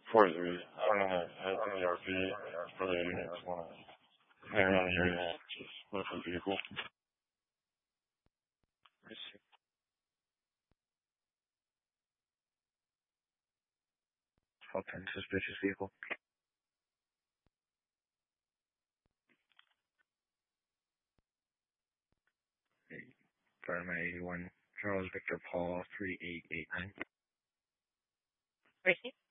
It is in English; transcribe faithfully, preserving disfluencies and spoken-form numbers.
four three. I'm in the, I'm in the R P for the unit. I just want to hang around the area. Just look for the vehicle. Okay, suspicious vehicle. Fireman eighty-one, Charles Victor Paul, three eight eight nine. Receive.